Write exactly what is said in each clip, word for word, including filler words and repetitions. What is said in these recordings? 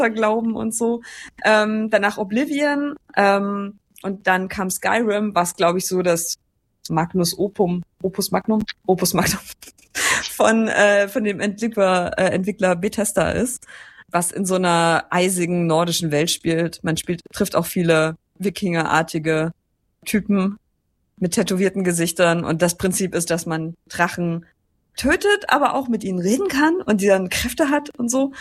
glauben und so. Ähm, danach Oblivion ähm, und dann kam Skyrim, was glaube ich so das Magnus Opum, Opus Magnum, Opus Magnum von äh, von dem Entwickler äh, Entwickler Bethesda ist, was in so einer eisigen nordischen Welt spielt. Man spielt trifft auch viele Wikingerartige Typen mit tätowierten Gesichtern und das Prinzip ist, dass man Drachen tötet, aber auch mit ihnen reden kann und die dann Kräfte hat und so.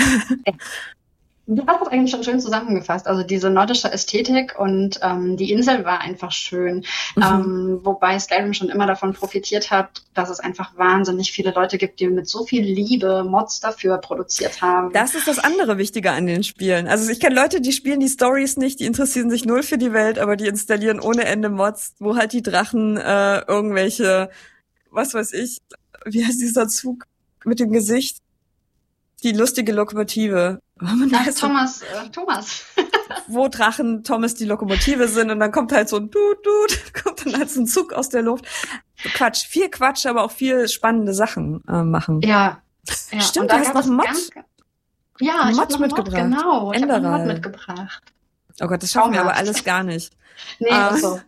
Du hast das eigentlich schon schön zusammengefasst. Also diese nordische Ästhetik und ähm, die Insel war einfach schön. Mhm. Ähm, wobei Skyrim schon immer davon profitiert hat, dass es einfach wahnsinnig viele Leute gibt, die mit so viel Liebe Mods dafür produziert haben. Das ist das andere Wichtige an den Spielen. Also ich kenne Leute, die spielen die Storys nicht, die interessieren sich null für die Welt, aber die installieren ohne Ende Mods, wo halt die Drachen äh, irgendwelche, was weiß ich, wie heißt dieser Zug mit dem Gesicht? Die lustige Lokomotive. Ach, Thomas, äh, Thomas. Wo Drachen Thomas die Lokomotive sind und dann kommt halt so ein Dut, Dut, kommt dann halt so ein Zug aus der Luft. Quatsch, viel Quatsch, aber auch viel spannende Sachen äh, machen. Ja. ja. Stimmt, du hast noch einen Mod. Ganz, ja, einen ich Mod hab mitgebracht. Mod, genau, ich habe einen Mod Enderal. mitgebracht. Oh Gott, das schaffen wir aber alles gar nicht. Nee, äh, so.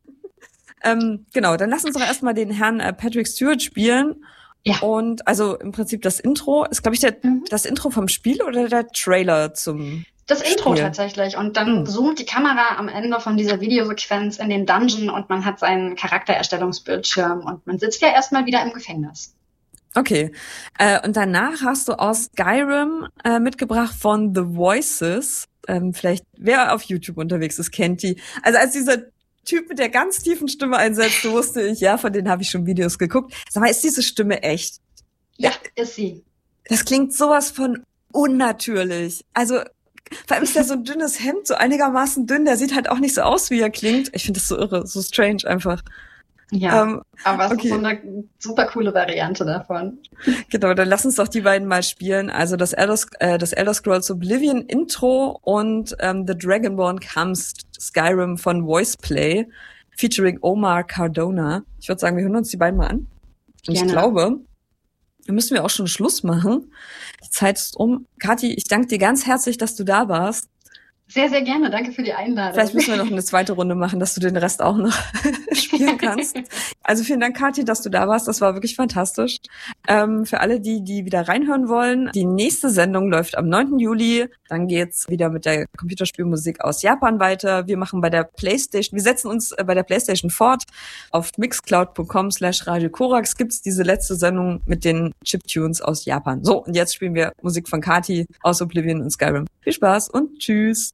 ähm, genau, dann lass uns doch erstmal den Herrn äh, Patrick Stewart spielen. Ja. Und also im Prinzip das Intro ist, glaube ich, der, mhm. das Intro vom Spiel oder der Trailer zum Das Intro Spiel? Tatsächlich. Und dann mhm. zoomt die Kamera am Ende von dieser Videosequenz in den Dungeon und man hat seinen Charaktererstellungsbildschirm und man sitzt ja erstmal wieder im Gefängnis. Okay. Äh, und danach hast du aus Skyrim äh, mitgebracht von The Voices. Ähm, vielleicht, wer auf YouTube unterwegs ist, kennt die. Also als dieser Typ mit der ganz tiefen Stimme einsetzte, wusste ich, ja, von denen habe ich schon Videos geguckt. Sag mal, ist diese Stimme echt? Ja, ist sie. Das klingt sowas von unnatürlich. Also, vor allem ist der so ein dünnes Hemd, so einigermaßen dünn, der sieht halt auch nicht so aus, wie er klingt. Ich finde das so irre, so strange einfach. Ja, ähm, aber es okay. ist so eine super coole Variante davon. Genau, dann lass uns doch die beiden mal spielen. Also das Elder, äh, das Elder Scrolls Oblivion Intro und ähm, The Dragonborn Comes Skyrim von Voiceplay featuring Omar Cardona. Ich würde sagen, wir hören uns die beiden mal an. Und Gerne. Ich glaube, da müssen wir auch schon Schluss machen. Die Zeit ist um. Kathi, ich danke dir ganz herzlich, dass du da warst. Sehr, sehr gerne. Danke für die Einladung. Vielleicht müssen wir noch eine zweite Runde machen, dass du den Rest auch noch spielen kannst. Also vielen Dank, Kathi, dass du da warst. Das war wirklich fantastisch. Ähm, für alle, die die wieder reinhören wollen, die nächste Sendung läuft am neunten Juli. Dann geht's wieder mit der Computerspielmusik aus Japan weiter. Wir machen bei der PlayStation, wir setzen uns bei der PlayStation fort. Auf mixcloud punkt com slash Radio Korax gibt's diese letzte Sendung mit den Chiptunes aus Japan. So, und jetzt spielen wir Musik von Kathi aus Oblivion und Skyrim. Viel Spaß und tschüss.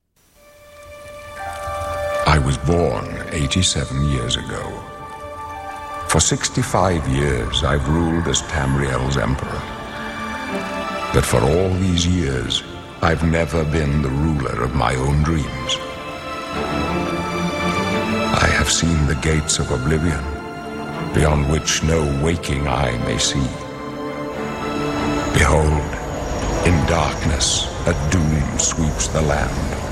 I was born eighty-seven years ago. For sixty-five years, I've ruled as Tamriel's emperor. But for all these years, I've never been the ruler of my own dreams. I have seen the gates of oblivion, beyond which no waking eye may see. Behold, in darkness, a doom sweeps the land.